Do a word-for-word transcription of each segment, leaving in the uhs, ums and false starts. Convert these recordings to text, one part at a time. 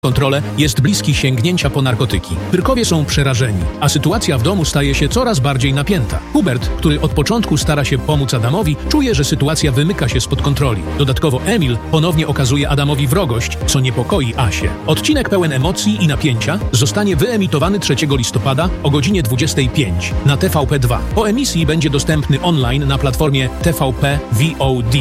kontrolę, jest bliski sięgnięcia po narkotyki. Pyrkowie są przerażeni, a sytuacja w domu staje się coraz bardziej napięta. Hubert, który od początku stara się pomóc Adamowi, czuje, że sytuacja wymyka się spod kontroli. Dodatkowo Emil ponownie okazuje Adamowi wrogość, co niepokoi Asię. Odcinek pełen emocji i napięcia zostanie wyemitowany trzeciego listopada o godzinie dwudziestej piątej na T V P dwa. Po emisji będzie dostępny online na platformie T V P V O D.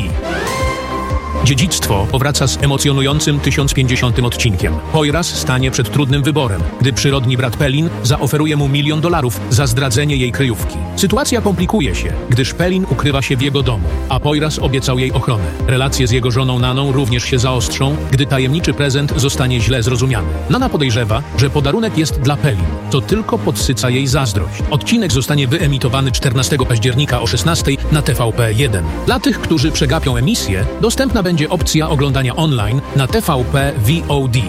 Dziedzictwo powraca z emocjonującym tysiąc pięćdziesiątym odcinkiem. Poyraz stanie przed trudnym wyborem, gdy przyrodni brat Pelin zaoferuje mu milion dolarów za zdradzenie jej kryjówki. Sytuacja komplikuje się, gdyż Pelin ukrywa się w jego domu, a Poyraz obiecał jej ochronę. Relacje z jego żoną Naną również się zaostrzą, gdy tajemniczy prezent zostanie źle zrozumiany. Nana podejrzewa, że podarunek jest dla Pelin, co tylko podsyca jej zazdrość. Odcinek zostanie wyemitowany czternastego października o szesnastej na T V P jeden. Dla tych, którzy przegapią emisję, dostępna będzie będzie opcja oglądania online na T V P V O D.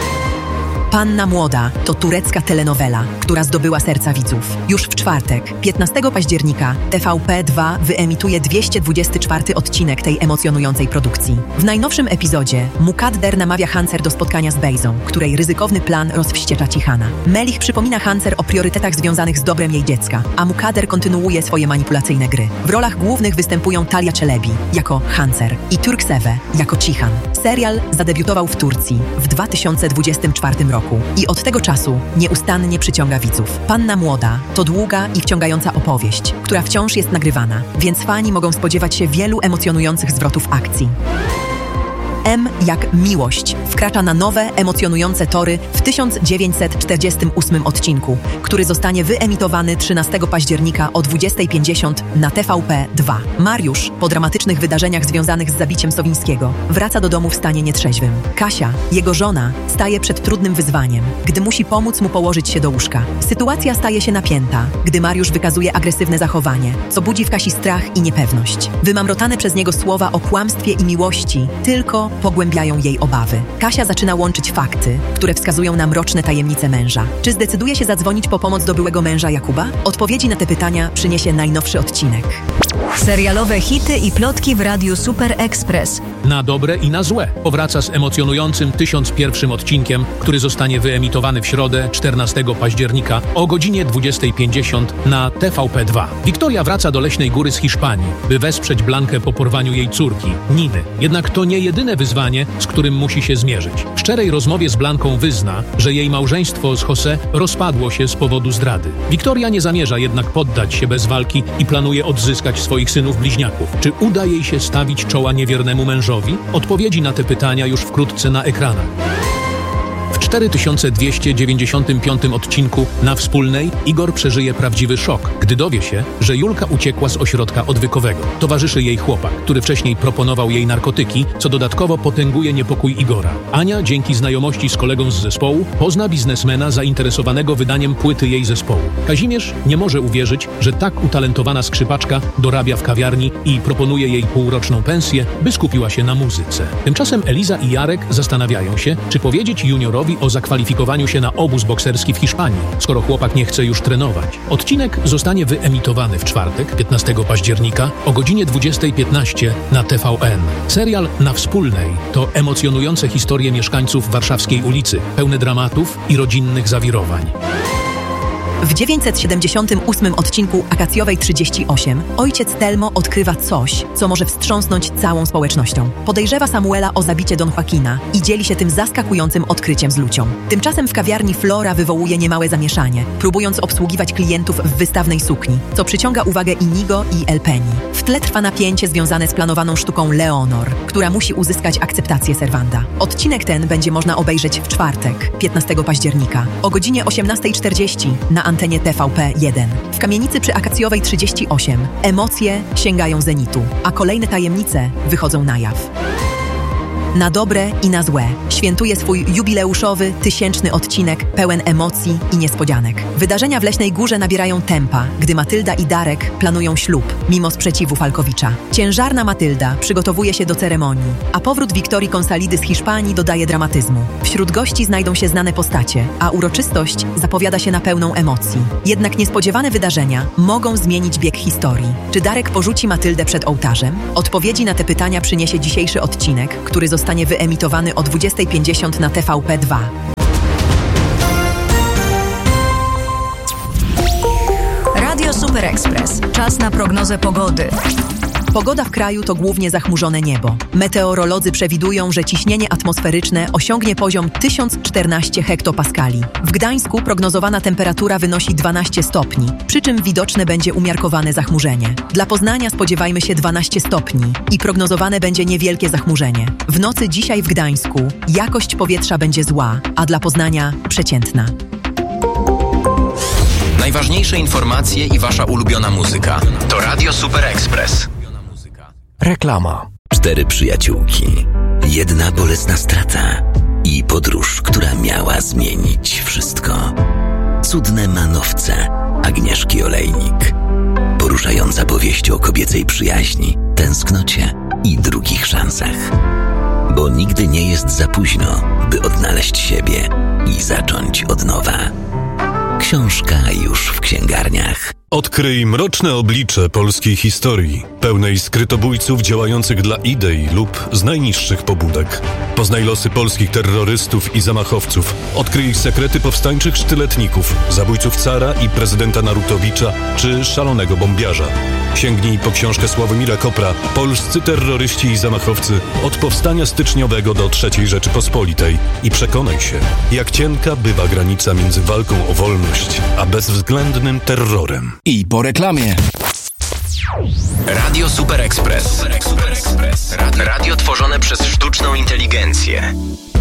Panna Młoda to turecka telenowela, która zdobyła serca widzów. Już w czwartek, piętnastego października, T V P dwa wyemituje dwieście dwudziesty czwarty odcinek tej emocjonującej produkcji. W najnowszym epizodzie Mukadder namawia Hancer do spotkania z Bejzą, której ryzykowny plan rozwściecza Cihana. Melich przypomina Hancer o priorytetach związanych z dobrem jej dziecka, a Mukadder kontynuuje swoje manipulacyjne gry. W rolach głównych występują Talia Çelebi jako Hancer i Turkseve jako Cihan. Serial zadebiutował w Turcji w dwa tysiące dwudziestym czwartym roku. I od tego czasu nieustannie przyciąga widzów. Panna Młoda to długa i wciągająca opowieść, która wciąż jest nagrywana, więc fani mogą spodziewać się wielu emocjonujących zwrotów akcji. M jak miłość wkracza na nowe, emocjonujące tory w tysiąc dziewięćset czterdziestym ósmym odcinku, który zostanie wyemitowany trzynastego października o dwudziestej pięćdziesiąt na T V P dwa. Mariusz, po dramatycznych wydarzeniach związanych z zabiciem Sowińskiego, wraca do domu w stanie nietrzeźwym. Kasia, jego żona, staje przed trudnym wyzwaniem, gdy musi pomóc mu położyć się do łóżka. Sytuacja staje się napięta, gdy Mariusz wykazuje agresywne zachowanie, co budzi w Kasi strach i niepewność. Wymamrotane przez niego słowa o kłamstwie i miłości tylko pogłębiają jej obawy. Kasia zaczyna łączyć fakty, które wskazują na mroczne tajemnice męża. Czy zdecyduje się zadzwonić po pomoc do byłego męża Jakuba? Odpowiedzi na te pytania przyniesie najnowszy odcinek. Serialowe hity i plotki w Radiu Super Express. Na dobre i na złe powraca z emocjonującym tysiąc pierwszym odcinkiem, który zostanie wyemitowany w środę czternastego października o godzinie dwudziestej pięćdziesiąt na T V P dwa. Wiktoria wraca do Leśnej Góry z Hiszpanii, by wesprzeć Blankę po porwaniu jej córki, Niny. Jednak to nie jedyne wyzwanie, z którym musi się zmierzyć. W szczerej rozmowie z Blanką wyzna, że jej małżeństwo z José rozpadło się z powodu zdrady. Wiktoria nie zamierza jednak poddać się bez walki i planuje odzyskać swoich synów bliźniaków. Czy uda jej się stawić czoła niewiernemu mężowi? Odpowiedzi na te pytania już wkrótce na ekranach. W cztery tysiące dwieście dziewięćdziesiątym piątym odcinku na Wspólnej Igor przeżyje prawdziwy szok, gdy dowie się, że Julka uciekła z ośrodka odwykowego. Towarzyszy jej chłopak, który wcześniej proponował jej narkotyki, co dodatkowo potęguje niepokój Igora. Ania, dzięki znajomości z kolegą z zespołu, pozna biznesmena zainteresowanego wydaniem płyty jej zespołu. Kazimierz nie może uwierzyć, że tak utalentowana skrzypaczka dorabia w kawiarni i proponuje jej półroczną pensję, by skupiła się na muzyce. Tymczasem Eliza i Jarek zastanawiają się, czy powiedzieć juniorowi o zakwalifikowaniu się na obóz bokserski w Hiszpanii, skoro chłopak nie chce już trenować. Odcinek zostanie wyemitowany w czwartek, piętnastego października o godzinie dwudziestej piętnaście na T V N. Serial Na Wspólnej to emocjonujące historie mieszkańców warszawskiej ulicy, pełne dramatów i rodzinnych zawirowań. W dziewięćset siedemdziesiątym ósmym odcinku Akacjowej trzydzieści osiem ojciec Telmo odkrywa coś, co może wstrząsnąć całą społecznością. Podejrzewa Samuela o zabicie Don Joaquina i dzieli się tym zaskakującym odkryciem z Lucią. Tymczasem w kawiarni Flora wywołuje niemałe zamieszanie, próbując obsługiwać klientów w wystawnej sukni, co przyciąga uwagę Inigo i El Peni. W tle trwa napięcie związane z planowaną sztuką Leonor, która musi uzyskać akceptację Serwanda. Odcinek ten będzie można obejrzeć w czwartek, piętnastego października o godzinie osiemnastej czterdzieści na antenie T V P jeden. W kamienicy przy Akacjowej trzydzieści osiem emocje sięgają zenitu, a kolejne tajemnice wychodzą na jaw. Na dobre i na złe świętuje swój jubileuszowy, tysięczny odcinek pełen emocji i niespodzianek. Wydarzenia w Leśnej Górze nabierają tempa, gdy Matylda i Darek planują ślub, mimo sprzeciwu Falkowicza. Ciężarna Matylda przygotowuje się do ceremonii, a powrót Wiktorii Konsalidy z Hiszpanii dodaje dramatyzmu. Wśród gości znajdą się znane postacie, a uroczystość zapowiada się na pełną emocji. Jednak niespodziewane wydarzenia mogą zmienić bieg historii. Czy Darek porzuci Matyldę przed ołtarzem? Odpowiedzi na te pytania przyniesie dzisiejszy odcinek, który został zostanie wyemitowany o dwudziestej pięćdziesiąt na T V P dwa. Radio Super Express. Czas na prognozę pogody. Pogoda w kraju to głównie zachmurzone niebo. Meteorolodzy przewidują, że ciśnienie atmosferyczne osiągnie poziom tysiąc czternaście hektopaskali. W Gdańsku prognozowana temperatura wynosi dwanaście stopni, przy czym widoczne będzie umiarkowane zachmurzenie. Dla Poznania spodziewajmy się dwanaście stopni i prognozowane będzie niewielkie zachmurzenie. W nocy dzisiaj w Gdańsku jakość powietrza będzie zła, a dla Poznania przeciętna. Najważniejsze informacje i wasza ulubiona muzyka to Radio Super Express. Reklama. Cztery przyjaciółki, jedna bolesna strata i podróż, która miała zmienić wszystko. Cudne manowce Agnieszki Olejnik. Poruszająca powieść o kobiecej przyjaźni, tęsknocie i drugich szansach. Bo nigdy nie jest za późno, by odnaleźć siebie i zacząć od nowa. Książka już w księgarniach. Odkryj mroczne oblicze polskiej historii, pełnej skrytobójców działających dla idei lub z najniższych pobudek. Poznaj losy polskich terrorystów i zamachowców. Odkryj sekrety powstańczych sztyletników, zabójców cara i prezydenta Narutowicza czy szalonego bombiarza. Sięgnij po książkę Sławomira Kopra Polscy terroryści i zamachowcy od powstania styczniowego do trzeciej Rzeczypospolitej i przekonaj się, jak cienka bywa granica między walką o wolność a bezwzględnym terrorem. I po reklamie. Radio Super Express. Radio tworzone przez sztuczną inteligencję.